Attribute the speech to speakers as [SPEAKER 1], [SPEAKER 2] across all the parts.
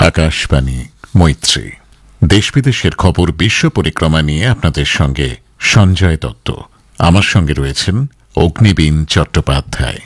[SPEAKER 1] আকাশবাণী মৈত্রী। দেশ বিদেশের খবর বিশ্ব পরিক্রমা নিয়ে আপনাদের সঙ্গে সঞ্জয় দত্ত। আমার সঙ্গে রয়েছেন অগ্নিবীণ চট্টোপাধ্যায়।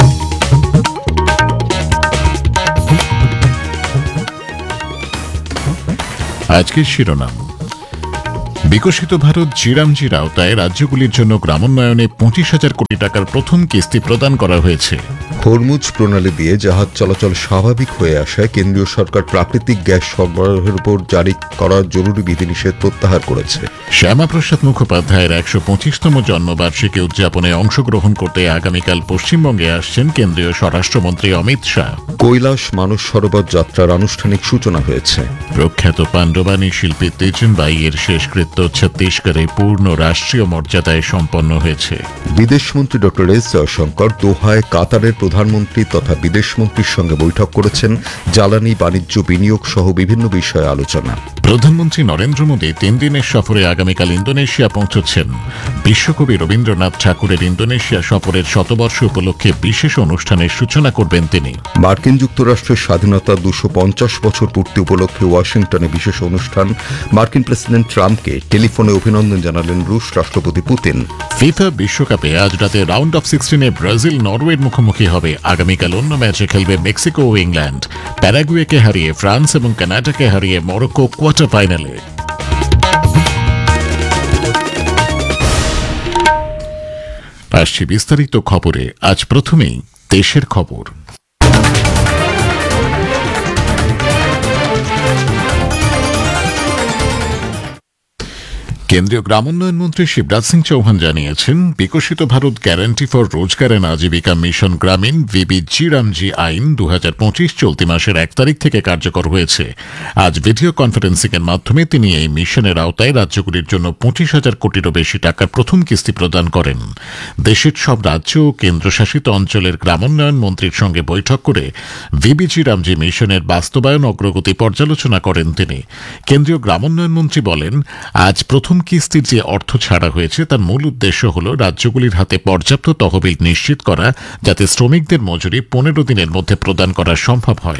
[SPEAKER 1] আজকের শিরোনাম: বিকশিত ভারত জি-রামজির আওতায় রাজ্যগুলির জন্য গ্রামোন্নয়নে 25,000 কোটি টাকার প্রথম কিস্তি প্রদান করা হয়েছে।
[SPEAKER 2] হরমুজ প্রণালী দিয়ে জাহাজ চলাচল স্বাভাবিক হয়ে আসায় কেন্দ্রীয় সরকার প্রাকৃতিক গ্যাস সরবরাহের উপর জারি করা জরুরি বিধিনিষেধ প্রত্যাহার করেছে।
[SPEAKER 1] শ্যামাপ্রসাদ মুখোপাধ্যায়ের 125তম জন্মবার্ষিকী উদযাপনে অংশগ্রহণ করতে আগামীকাল পশ্চিমবঙ্গে আসছেন কেন্দ্রীয় স্বরাষ্ট্রমন্ত্রী অমিত শাহ।
[SPEAKER 2] কৈলাস মানস সরোবর যাত্রার আনুষ্ঠানিক সূচনা হয়েছে।
[SPEAKER 1] প্রখ্যাত পাণ্ডবানী শিল্পী তেজন বাইয়ের শেষকৃত্য ছত্তিশগড়ে পূর্ণ রাষ্ট্রীয় মর্যাদায় সম্পন্ন হয়েছে।
[SPEAKER 2] বিদেশমন্ত্রী ডক্টর এস জয়শঙ্কর দোহায় কাতারের প্রধানমন্ত্রী তথা বিদেশমন্ত্রীর সঙ্গে বৈঠক করেছেন। জ্বালানি, বাণিজ্য, বিনিয়োগ সহ বিভিন্ন বিষয়ে আলোচনা।
[SPEAKER 1] প্রধানমন্ত্রী নরেন্দ্র মোদী 3 দিনের সফরে আগামীকাল ইন্দোনেশিয়া পৌঁছচ্ছেন। বিশ্বকবি রবীন্দ্রনাথ ঠাকুরের ইন্দোনেশিয়া সফরের শতবর্ষ উপলক্ষে বিশেষ অনুষ্ঠানের সূচনা করবেন তিনি।
[SPEAKER 2] মার্কিন যুক্তরাষ্ট্রের স্বাধীনতা 250 বছর পূর্তি উপলক্ষে ওয়াশিংটনে বিশেষ অনুষ্ঠান। মার্কিন প্রেসিডেন্ট ট্রাম্পকে টেলিফোনে অভিনন্দন জানালেন রুশ রাষ্ট্রপতি পুতিন।
[SPEAKER 1] ফিফা বিশ্বকাপে আজ রাতে রাউন্ড অফ 16-এ ব্রাজিল নরওয়ের মুখোমুখি হবে। আগামীকাল অন্য ম্যাচে খেলবে মেক্সিকো ও ইংল্যান্ড। প্যারাগুয়েকে হারিয়ে ফ্রান্স এবং কানাডাকে হারিয়ে মরক্কো কোয়ার্টার ফাইনালে। আসছে বিস্তারিত খবরে। আজ প্রথমেই দেশের খবর। কেন্দ্রীয় গ্রামোন্নয়ন মন্ত্রী শিবরাজ সিং চৌহান জানিয়েছেন, বিকশিত ভারত গ্যারান্টি ফর রোজগার এন্ড আজীবিকা মিশন গ্রামীণ ভিবি জি-রামজি আইন 2025 চলতি মাসের 1 তারিখ থেকে কার্যকর হয়েছে। আজ ভিডিও কনফারেন্সিং এর মাধ্যমে তিনি এই মিশনের আওতায় রাজ্যগুলির জন্য 25,000 কোটিরও বেশি টাকার প্রথম কিস্তি প্রদান করেন। দেশের সব রাজ্য ও কেন্দ্রশাসিত অঞ্চলের গ্রামোন্নয়ন মন্ত্রীর সঙ্গে বৈঠক করে ভিবি জি-রামজি মিশনের বাস্তবায়ন অগ্রগতি পর্যালোচনা করেন তিনি। কেন্দ্রীয় গ্রামোন্নয়ন মন্ত্রী বলেন, আজ প্রথম কিস্তির যে অর্থ ছাড়া হয়েছে তার মূল উদ্দেশ্য হল রাজ্যগুলির হাতে পর্যাপ্ত তহবিল নিশ্চিত করা, যাতে শ্রমিকদের মজুরি 15 দিনের মধ্যে প্রদান করা সম্ভব হয়।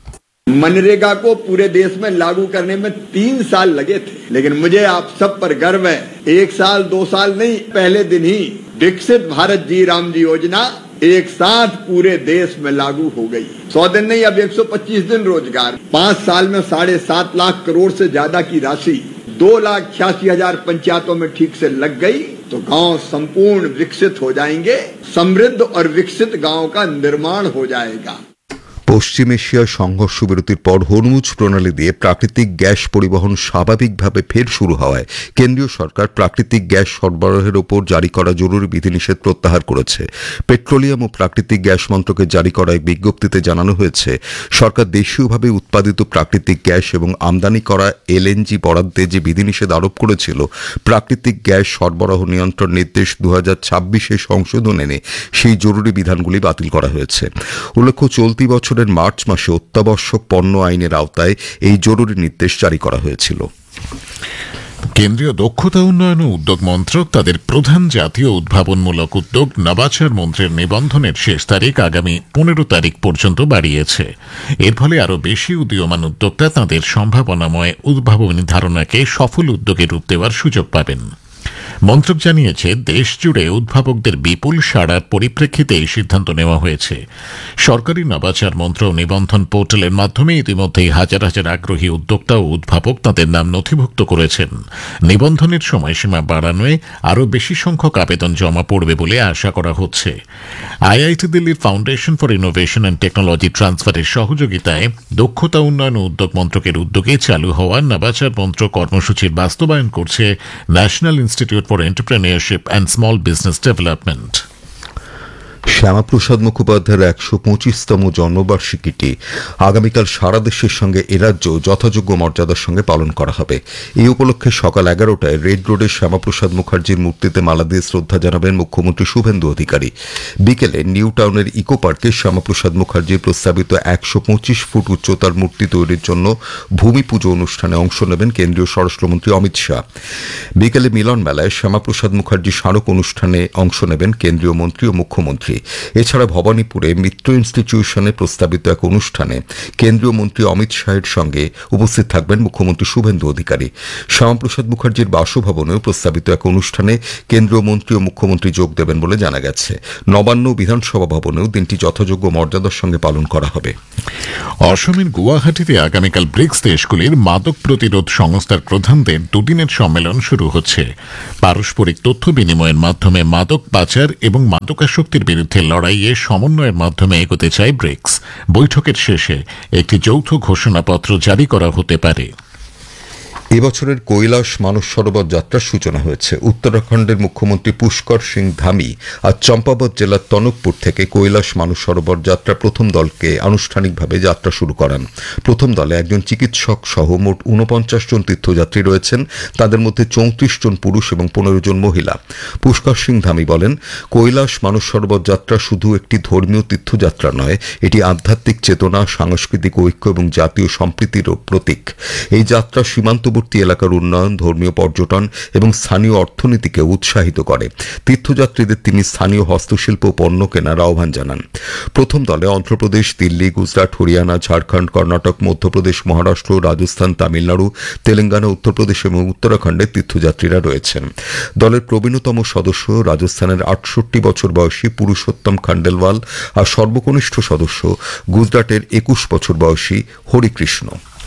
[SPEAKER 3] मनरेगा को पूरे देश में लागू करने में 3 साल लगे थे, लेकिन मुझे आप सब पर गर्व है, 1 साल 2 साल नहीं, पहले दिन ही विकसित भारत जी-रामजी योजना एक साथ पूरे देश में लागू हो गई। 100 दिन नहीं, अब 125 दिन रोजगार। 5 साल में 7.5 लाख करोड़ से ज्यादा की राशि 2,88,000 पंचायतों में ठीक से लग गई, तो गांव संपूर्ण विकसित हो जाएंगे। समृद्ध और विकसित गांव का निर्माण हो जाएगा।
[SPEAKER 2] পশ্চিম এশিয়ার সংঘর্ষ বিরতির পর হরমুজ প্রণালী দিয়ে প্রাকৃতিক গ্যাস পরিবহন স্বাভাবিকভাবে ফের শুরু হওয়ায় কেন্দ্রীয় সরকার প্রাকৃতিক গ্যাস সরবরাহের ওপর জারি করা জরুরি বিধিনিষেধ প্রত্যাহার করেছে। পেট্রোলিয়াম ও প্রাকৃতিক গ্যাস মন্ত্রকের জারি করা এক বিজ্ঞপ্তিতে জানানো হয়েছে, সরকার দেশীয়ভাবে উৎপাদিত প্রাকৃতিক গ্যাস এবং আমদানি করা এলএনজি বরাদ্দে যে বিধিনিষেধ আরোপ করেছিল, প্রাকৃতিক গ্যাস সরবরাহ নিয়ন্ত্রণ নির্দেশ 2026-এ সংশোধন এনে সেই জরুরি বিধানগুলি বাতিল করা হয়েছে। উল্লেখ্য, চলতি বছর মার্চ মাসে অত্যাবশ্যক পণ্য আইনের আওতায় এই জরুরি নির্দেশ জারি করা হয়েছিল।
[SPEAKER 1] কেন্দ্রীয় দক্ষতা উন্নয়ন ও উদ্যোগ মন্ত্রক তাদের প্রধান জাতীয় উদ্ভাবনমূলক উদ্যোগ নবাচার মন্ত্রের নিবন্ধনের শেষ তারিখ আগামী 15 তারিখ পর্যন্ত বাড়িয়েছে। এর ফলে আরও বেশি উদীয়মান উদ্যোক্তা তাঁদের সম্ভাবনাময় উদ্ভাবনী ধারণাকে সফল উদ্যোগে রূপ দেওয়ার সুযোগ পাবেন। মন্ত্রক জানিয়েছে, দেশ জুড়ে উদ্ভাবকদের বিপুল সাড়ার পরিপ্রেক্ষিতে এই সিদ্ধান্ত নেওয়া হয়েছে। সরকারি নবাচার মন্ত্র নিবন্ধন পোর্টালের মাধ্যমে ইতিমধ্যেই হাজার হাজার আগ্রহী উদ্যোক্তা ও উদ্ভাবক তাদের নাম নথিভুক্ত করেছেন। নিবন্ধনের সময়সীমা বাড়ানোয় আরও বেশি সংখ্যক আবেদন জমা পড়বে বলে আশা করা হচ্ছে। আইআইটি দিল্লির foundation for innovation and technology ট্রান্সফারের সহযোগিতায় দক্ষতা উন্নয়ন ও উদ্যোগ মন্ত্রকের উদ্যোগে চালু হওয়া নবাচার মন্ত্র কর্মসূচির বাস্তবায়ন করছে national institute for Entrepreneurship and Small Business Development.
[SPEAKER 2] Shyamaprasad মুখোপাধ্যায়ের 125তম জন্মবার্ষিকীটি আগামীকাল সারা দেশের সঙ্গে এ রাজ্য যথাযোগ্য মর্যাদার সঙ্গে পালন করা হবে। এই উপলক্ষে সকাল 11টায় রেড রোডের শ্যামাপ্রসাদ মুখার্জির মূর্তিতে মালা দিয়ে শ্রদ্ধা জানাবেন মুখ্যমন্ত্রী শুভেন্দু অধিকারী। বিকেলে নিউ টাউনের ইকো পার্কে শ্যামাপ্রসাদ মুখার্জির প্রস্তাবিত 125 ফুট উচ্চতার মূর্তি তৈরির জন্য ভূমি পুজো অনুষ্ঠানে অংশ নেবেন কেন্দ্রীয় স্বরাষ্ট্রমন্ত্রী অমিত শাহ। বিকেলে মিলন মেলায় শ্যামাপ্রসাদ মুখার্জি স্মারক অনুষ্ঠানে অংশ নেবেন কেন্দ্রীয় মন্ত্রী ও মুখ্যমন্ত্রী। এছাড়া ভবানীপুরে মিত্র ইনস্টিটিউশনে প্রস্তাবিত এক অনুষ্ঠানে কেন্দ্রীয় মন্ত্রী অমিত শাহের সঙ্গে উপস্থিত থাকবেন মুখ্যমন্ত্রী শুভেন্দু অধিকারী। শ্যামাপ্রসাদ মুখার্জির বাসভবনেও প্রস্তাবিত এক অনুষ্ঠানে কেন্দ্রীয় মন্ত্রী ও মুখ্যমন্ত্রী যোগ দেবেন বলে জানা গেছে। নবান্ন বিধানসভা ভবনেও দিনটি যথাযোগ্য মর্যাদার সঙ্গে পালন করা হবে।
[SPEAKER 1] অসমের গুয়াহাটিতে আগামীকাল ব্রিক্স দেশগুলির মাদক প্রতিরোধ সংস্থার প্রধানদের দুদিনের সম্মেলন শুরু হচ্ছে। পারস্পরিক তথ্য বিনিময়ের মাধ্যমে মাদক পাচার এবং মাদকাসক্তির বিরুদ্ধে লড়াইয়ে সমন্বয়ের মাধ্যমে এগোতে চায় ব্রিক্স। বৈঠকের শেষে একটি যৌথ ঘোষণাপত্র জারি করা হতে পারে।
[SPEAKER 2] এবছরের কৈলাস মানস সরোবর যাত্রার সূচনা হয়েছে। উত্তরাখণ্ডের মুখ্যমন্ত্রী পুষ্কর সিং ধামি আজ চম্পাবত জেলার টনকপুর থেকে কৈলাস মানস সরোবর যাত্রা প্রথম দলকে আনুষ্ঠানিকভাবে যাত্রা শুরু করান। প্রথম দলে একজন চিকিৎসক সহ মোট 49 জন তীর্থযাত্রী রয়েছেন। তাদের মধ্যে 34 জন পুরুষ এবং 15 জন মহিলা। পুষ্কর সিং ধামি বলেন, কৈলাস মানস সরোবর যাত্রা শুধু একটি ধর্মীয় তীর্থযাত্রা নয়, এটি আধ্যাত্মিক চেতনা, সাংস্কৃতিক ঐক্য এবং জাতীয় সম্প্রীতির প্রতীক। এই যাত্রা সীমান্তবর্তী এলাকার উন্নয়ন, ধর্মীয় পর্যটন এবং স্থানীয় অর্থনীতিকে উৎসাহিত করে। তীর্থযাত্রীদের তিনি স্থানীয় হস্তশিল্প পণ্য কেনার আহ্বান জানান। প্রথম দলে অন্ধ্রপ্রদেশ, দিল্লি, গুজরাট, হরিয়ানা, ঝাড়খণ্ড, কর্ণাটক, মধ্যপ্রদেশ, মহারাষ্ট্র, রাজস্থান, তামিলনাড়ু, তেলেঙ্গানা, উত্তরপ্রদেশ এবং উত্তরাখণ্ডের তীর্থযাত্রীরা রয়েছেন। দলের প্রবীণতম সদস্য রাজস্থানের 68 বছর বয়সী পুরুষোত্তম খান্ডেলওয়াল আর সর্বকনিষ্ঠ সদস্য গুজরাটের 21 বছর বয়সী হরিকৃষ্ণ।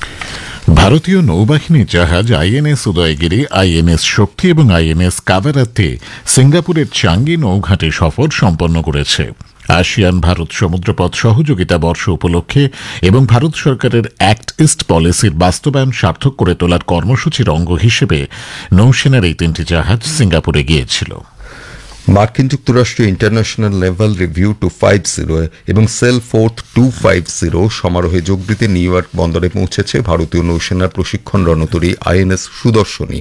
[SPEAKER 1] ভারতীয় নৌবাহিনীর জাহাজ আইএনএস উদয়গিরি, আইএনএস শক্তি এবং আইএনএস কাবেরাতে সিঙ্গাপুরের চাঙ্গি নৌঘাটে সফর সম্পন্ন করেছে। আসিয়ান ভারত সমুদ্রপথ সহযোগিতা বর্ষ উপলক্ষে এবং ভারত সরকারের অ্যাক্ট ইস্ট পলিসির বাস্তবায়ন সার্থক করে তোলার কর্মসূচির অঙ্গ হিসেবে নৌসেনার এই 3টি জাহাজ সিঙ্গাপুরে গিয়েছিল।
[SPEAKER 2] মার্কিন যুক্তরাষ্ট্রে ইন্টারন্যাশনাল নেভাল রিভিউ 250 এবং সেল ফোর্থ 250 সমারোহে যোগ দিতে নিউ ইয়র্ক বন্দরে পৌঁছেছে ভারতীয় নৌসেনার প্রশিক্ষণ রণতরী আইএনএস সুদর্শনী।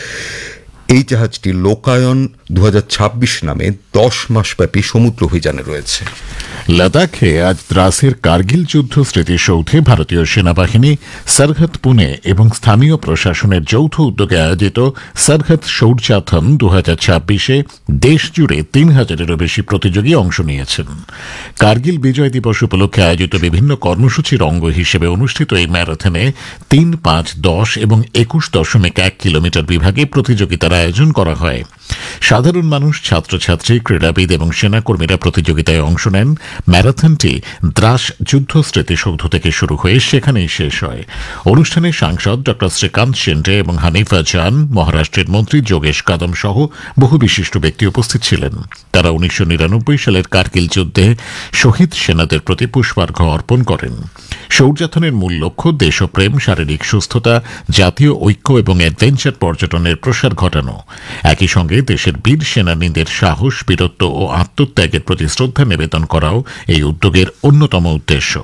[SPEAKER 2] এই জাহাজটি লোকায়ন 2026 নামে 10 মাসব্যাপী সমুদ্র অভিযানে রয়েছে।
[SPEAKER 1] লাদাখে আজ দ্রাসের কার্গিল যুদ্ধ স্মৃতিসৌধে ভারতীয় সেনাবাহিনী, সরহদ পুনে এবং স্থানীয় প্রশাসনের যৌথ উদ্যোগে আয়োজিত সরহদ শৌর্যাথন 2026-এ দেশ জুড়ে 3000-এরও বেশি প্রতিযোগী অংশ নিয়েছেন। কার্গিল বিজয় দিবস উপলক্ষে আয়োজিত বিভিন্ন কর্মসূচির অঙ্গ হিসেবে অনুষ্ঠিত এই ম্যারাথনে 3, 5, 10 এবং 21.1 কিলোমিটার বিভাগে প্রতিযোগিতার আয়োজন করা হয়। সাধারণ মানুষ, ছাত্রছাত্রী, ক্রীড়াবিদ এবং সেনাকর্মীরা প্রতিযোগিতায় অংশ নেন। ম্যারাথনটি দ্রাস যুদ্ধ স্মৃতিসৌধ থেকে শুরু হয়ে সেখানেই শেষ হয়। অনুষ্ঠানে সাংসদ ড শ্রীকান্ত শিন্ডে এবং হানিফা জান, মহারাষ্ট্রের মন্ত্রী যোগেশ কাদম সহ বহু বিশিষ্ট ব্যক্তি উপস্থিত ছিলেন। তারা 1999 সালের কার্গিল যুদ্ধে শহীদ সেনাদের প্রতি পুষ্পার্ঘ্য অর্পণ করেন। শৌর্যাথনের মূল লক্ষ্য দেশপ্রেম, শারীরিক সুস্থতা, জাতীয় ঐক্য এবং অ্যাডভেঞ্চার পর্যটনের প্রসার ঘটানো। একই সঙ্গে দেশের বীর সেনানীদের সাহস, বীরত্ব ও আত্মত্যাগের প্রতি শ্রদ্ধা নিবেদন করাও এই উদ্যোগের অন্যতম উদ্দেশ্য।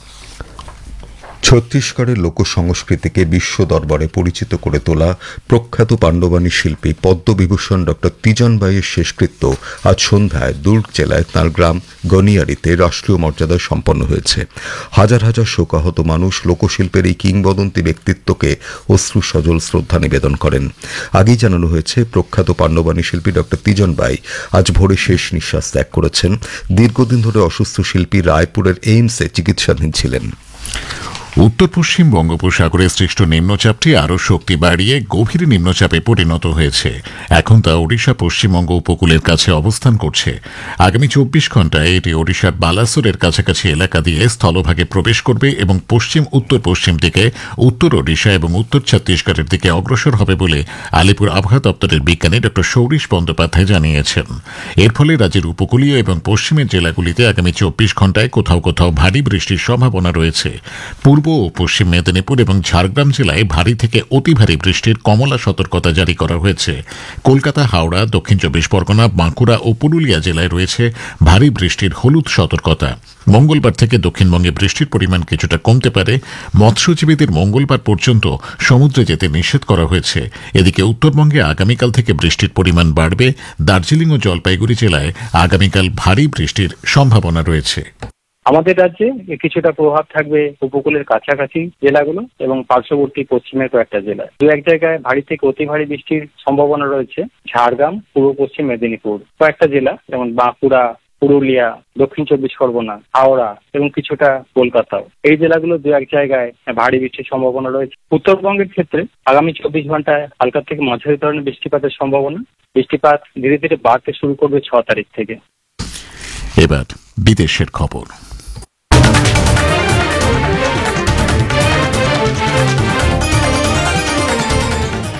[SPEAKER 2] ছত্তিশগড়ের লোকসংস্কৃতিকে বিশ্ব দরবারে পরিচিত করে তোলা প্রখ্যাত পাণ্ডবানী শিল্পী পদ্মবিভূষণ ড তিজনবাইয়ের শেষকৃত্য আজ সন্ধ্যায় দুর্গ জেলায় তাঁর গ্রাম গনিয়ারিতে রাষ্ট্রীয় মর্যাদায় সম্পন্ন হয়েছে। হাজার হাজার শোকাহত মানুষ লোকশিল্পের এই কিংবদন্তি ব্যক্তিত্বকে অশ্রুসজল শ্রদ্ধা নিবেদন করেন। আগেই জানানো হয়েছে, প্রখ্যাত পাণ্ডবানী শিল্পী ড তিজনবাই আজ ভোরে শেষ নিঃশ্বাস ত্যাগ করেছেন। দীর্ঘদিন ধরে অসুস্থ শিল্পী রায়পুরের এইমসে চিকিৎসাধীন ছিলেন।
[SPEAKER 1] উত্তর পশ্চিম বঙ্গোপসাগরে সৃষ্ট নিম্নচাপটি আরও শক্তি বাড়িয়ে গভীর নিম্নচাপে পরিণত হয়েছে। এখন তা ওড়িশা পশ্চিমবঙ্গ উপকূলের কাছে অবস্থান করছে। আগামী 24 ঘণ্টায় এটি ওড়িশার বালাসোরের কাছাকাছি এলাকা দিয়ে স্থলভাগে প্রবেশ করবে এবং পশ্চিম উত্তর পশ্চিম দিকে উত্তর ওড়িশা এবং উত্তর ছত্তিশগড়ের দিকে অগ্রসর হবে বলে আলিপুর আবহাওয়া দপ্তরের বিজ্ঞানী ড সৌরিশ বন্দ্যোপাধ্যায় জানিয়েছেন। এর ফলে রাজ্যের উপকূলীয় এবং পশ্চিমের জেলাগুলিতে আগামী 24 ঘণ্টায় কোথাও কোথাও ভারী বৃষ্টির সম্ভাবনা রয়েছে। পূর্ব ও পশ্চিম মেদিনীপুর এবং ঝাড়গ্রাম জেলায় ভারী থেকে অতি ভারী বৃষ্টির কমলা সতর্কতা জারি করা হয়েছে। কলকাতা, হাওড়া, দক্ষিণ 24 পরগনা, বাঁকুড়া ও পুরুলিয়া জেলায় রয়েছে ভারী বৃষ্টির হলুদ সতর্কতা। মঙ্গলবার থেকে দক্ষিণবঙ্গে বৃষ্টির পরিমাণ কিছুটা কমতে পারে। মৎস্যজীবীদের মঙ্গলবার পর্যন্ত সমুদ্রে যেতে নিষেধ করা হয়েছে। এদিকে উত্তরবঙ্গে আগামীকাল থেকে বৃষ্টির পরিমাণ বাড়বে। দার্জিলিং ও জলপাইগুড়ি জেলায় আগামীকাল ভারী বৃষ্টির সম্ভাবনা রয়েছে।
[SPEAKER 4] আমাদের রাজ্যে কিছুটা প্রভাব থাকবে উপকূলের কাছাকাছি জেলাগুলো এবং পার্শ্ববর্তী পশ্চিমের কয়েকটা জেলায়। দু এক জায়গায় ভারী থেকে অতি ভারী বৃষ্টির সম্ভাবনা রয়েছে। ঝাড়গ্রাম, পূর্ব পশ্চিম মেদিনীপুর কয়েকটা জেলা যেমন বাঁকুড়া, পুরুলিয়া, দক্ষিণ চব্বিশ পরগনা, হাওড়া এবং কিছুটা কলকাতাও। এই জেলাগুলো দু এক জায়গায় ভারী বৃষ্টির সম্ভাবনা রয়েছে। উত্তরবঙ্গের ক্ষেত্রে আগামী 24 ঘন্টায় হালকা থেকে মাঝারি ধরনের বৃষ্টিপাতের সম্ভাবনা। বৃষ্টিপাত ধীরে ধীরে বাড়তে শুরু করবে 6 তারিখ থেকে।
[SPEAKER 1] এবার বিদেশের খবর।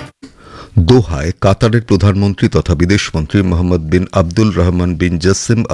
[SPEAKER 2] দোহায় কাতারের প্রধানমন্ত্রী তথা বিদেশমন্ত্রী মোহাম্মদ বিন আব্দুল রহমান বিন জাসিম